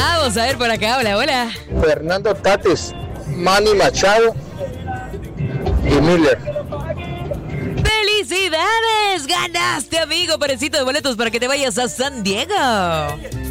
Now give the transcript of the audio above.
Vamos a ver por acá, hola, hola. Fernando Tatis, Manny Machado y Miller. ¡Felicidades! Ganaste, amigo, parecito de boletos para que te vayas a San Diego.